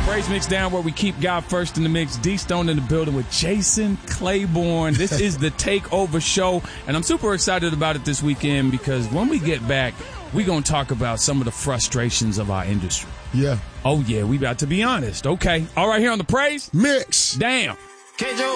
Praise Mix Down, where we keep God first in the mix. D Stone in the building with Jason Claiborne. This is the Takeover Show, and I'm super excited about it this weekend because when we get back, we're going to talk about some of the frustrations of our industry. Yeah. Oh, yeah, we about to be honest. Okay. All right, here on the Praise Mix. Down.